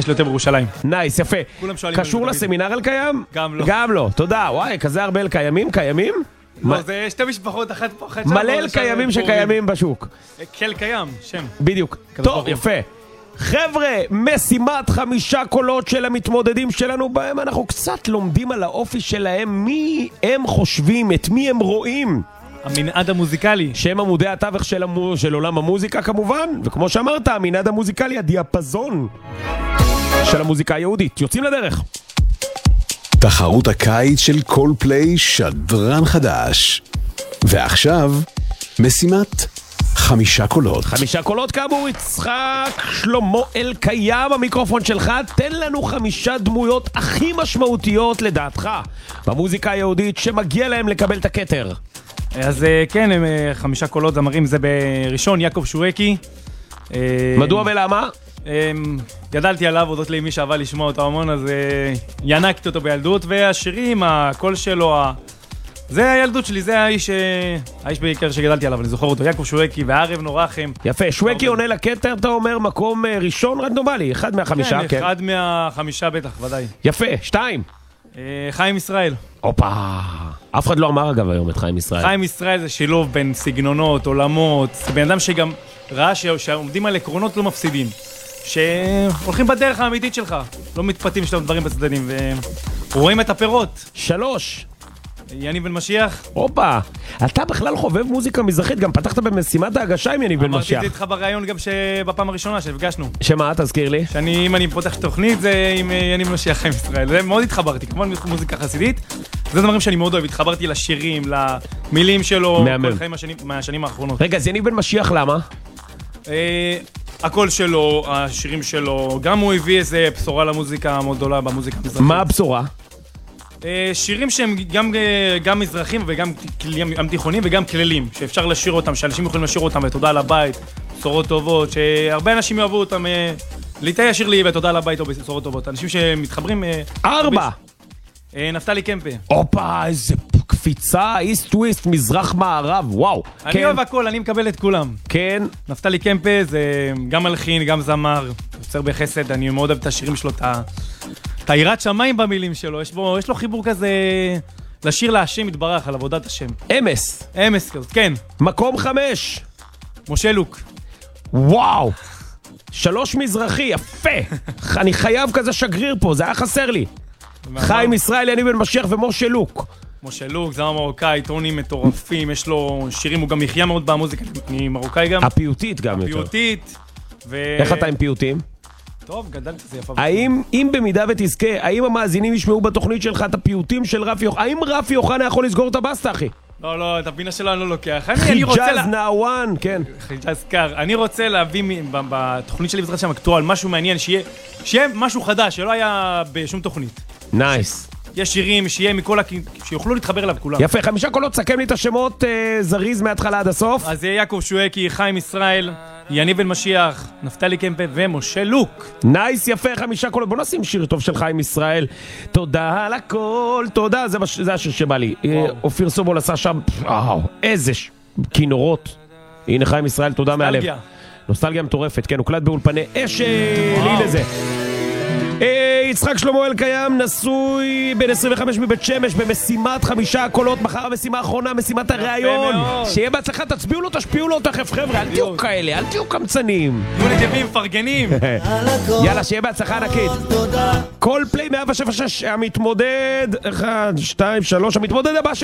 יש לי יותר בירושלים. נייס, יפה. קשור לסמינר אל-קיים? גם לא. גם לא, תודה. וואי, כזה הרבה אל-קיימים? קיימים? לא, זה שתי משפחות, אחת פה, אחת שם. מלא אל-קיימים שקיימים בשוק. כל קיים, שם. בדיוק. טוב, יפה. חבר'ה, משימת 5 קולות של המתמודדים שלנו, בהם אנחנו קצת לומדים על האופי שלהם, מי הם חושבים, את מי הם רואים. המנעד המוזיקלי. שהם עמודי התווך של עולם המוזיקה כמובן, וכמו שאמרת, המנעד המוזיקלי, הדיאפזון של המוזיקה היהודית. יוצאים לדרך. תחרות הקיץ של קולפליי שדרן חדש. ועכשיו, משימת 5 קולות. 5 קולות כאמור, יצחק שלמה אל-קיים, המיקרופון שלך. תן לנו 5 דמויות הכי משמעותיות לדעתך במוזיקה היהודית שמגיע להם לקבל את הכתר. אז כן, 5 קולות זמרים, זה בראשון יעקב שווקי. מדוע ולמה? גדלתי עליו, הודות לאמי שאהבה לשמוע אותו המון, אז ינקתי אותו בילדות, והשירים, הקול שלו, זה הילדות שלי, זה האיש בעיקר שגדלתי עליו, אני זוכר אותו, יעקב שווקי והערב נורא חם. יפה, שווקי עונה לכתר, אתה אומר מקום ראשון רנדומלי, 1 מה5, כן. כן, 1 מה5 בטח, ודאי. יפה, 2. חיים ישראל. הופה, אף אחד לא אמר אגב היום את חיים ישראל. חיים ישראל זה שילוב בין סגנונות, עולמות, זה בן אדם שגם ראה שעומדים על עקרונות לא מפסידים, שהולכים בדרך האמיתית שלך, לא מתפתים שלהם דברים בצדדים, ורואים את הפירות. 3. יניב בן משיח. הופה, אתה בכלל חובב מוזיקה מזרחית, גם פתחת במשימת ההגשה עם יניב בן משיח. אמרתי את זה איתך בראיון גם בפעם הראשונה שהפגשנו. שמה, תזכיר לי? אם אני פותח תוכנית זה עם יניב בן משיח חיים ישראל, זה מאוד התחברתי, כמובן מוזיקה חסידית, זה דברים שאני מאוד אוהב, התחברתי לשירים, למילים שלו, כל חיים מהשנים האחרונות. רגע, אז יניב בן משיח למה? הקול שלו, השירים שלו, גם הוא הביא איזה בשורה למוזיקה מאוד גדולה במוזיקה המזרחית. מה הבשורה? שירים שהם גם מזרחים וגם גם תיכונים וגם כללים, שאפשר לשיר אותם, שאנשים יכולים לשיר אותם, ותודה על הבית, בשורות טובות, שהרבה אנשים יאהבו אותם, ליטאי השיר לי ותודה על הבית או בשורות טובות, אנשים שמתחברים. 4. נפתלי קמפה. הופה, איזה קפיצה, איסט טוויסט, מזרח מערב, וואו. אני אוהב הכל, אני מקבל את כולם. כן. נפתלי קמפה זה גם מלחין, גם זמר, יוצר בחסד, אני מאוד אוהב את השירים שלו, את היראת שמיים במילים שלו, יש לו חיבור כזה לשיר להשם יתברך על עבודת השם. אמס כזאת, כן. מקום 5. משה לוק. וואו. 3 מזרחי, יפה. אני חייב כזה שגריר פה, זה היה חסר לי. חיים ישראל, יניב בן משיח ומשה לוק. משה לוק, זמר מרוקאי, טונים מטורפים, יש לו שירים, הוא גם יחיה מאוד במוזיקה, אני מרוקאי גם. הפיוטית גם יותר. הפיוטית. איך אתה עם פיוטים? טוב, גדלתי, זה יפה. אם במידה ותזכה, האם המאזינים ישמעו בתוכנית שלך את הפיוטים של רפי אוחנה? האם רפי אוחנה יכול לסגור את הבסטה, אחי? לא, את הבינה שלו אני לא לוקח. חיג'אז נאוואן, כן. חיג'אז קר. אני רוצה להביא בתוכנית שלי בעזרת שם אקטואל, משהו מעניין, שיהיה משהו חדש, שלא היה בשום תוכנית. נייס. יש שירים, שיוכלו להתחבר אליו כולם. יפה, 5 קולות, סכם לי את השמות זריז מההתחלה עד הסוף. אז יהיה יעקב שווקי, חיים ישראל, יניב בן משיח, נפתלי קמפה ומשה לוק. נייס, יפה, 5 קולות. בוא נשים שיר טוב של חיים ישראל. תודה על הכל, תודה, זה השיר שבא לי. אופיר סובול עשה שם, איזה כינורות. הנה חיים ישראל, תודה מהלב. נוסטלגיה מטורפת, כן, הוקלט באולפני אשל, הנה זה. יצחק שלמה אל-קיים, נשוי בן 25 מבית שמש, במשימת 5 קולות. מחר המשימה האחרונה, משימת הראיון. שיהיה בהצלחה, תצביעו לו, תשפיעו לו תכף, חבר'ה, אל תהיו כאלה, אל תהיו קמצנים. תהיו נקבים, פרגנים. יאללה, שיהיה בהצלחה ענקית. קולפליי 176, המתמודד 1, 2, 3, המתמודד הבא